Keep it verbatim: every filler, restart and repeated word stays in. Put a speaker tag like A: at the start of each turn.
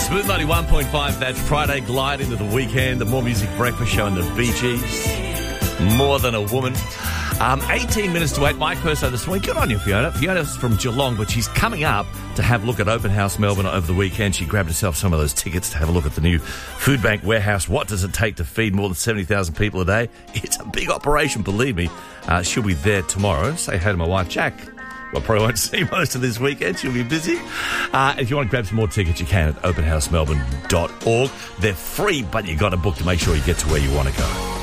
A: Smooth ninety-one point five, that Friday glide into the weekend, the More Music Breakfast Show and the Bee Gees. More Than a Woman. Um, eighteen minutes to eight. Mike Perso this morning. Good on you, Fiona. Fiona's from Geelong, but she's coming up to have a look at Open House Melbourne over the weekend. She grabbed herself some of those tickets to have a look at the new food bank warehouse. What does it take to feed more than seventy thousand people a day? It's a big operation, believe me. Uh, she'll be there tomorrow. Say hey to my wife, Jack. I probably won't see most of this weekend. She'll be busy. Uh, if you want to grab some more tickets, you can at open house melbourne dot org. They're free, but you got to book to make sure you get to where you want to go.